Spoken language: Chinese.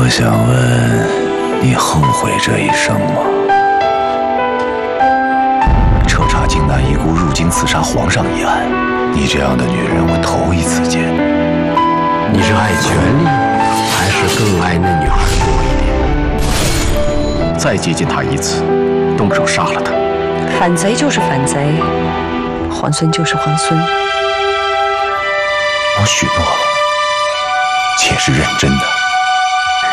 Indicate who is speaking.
Speaker 1: 我想问，你后悔这一生吗？彻查荆南遗孤入京刺杀皇上一案，你这样的女人我头一次见。
Speaker 2: 你是爱权力，还是更爱那女孩多一点？
Speaker 1: 再接近她一次，动手杀了她。
Speaker 3: 反贼就是反贼，皇孙就是皇孙。
Speaker 1: 我许诺了，且是认真的。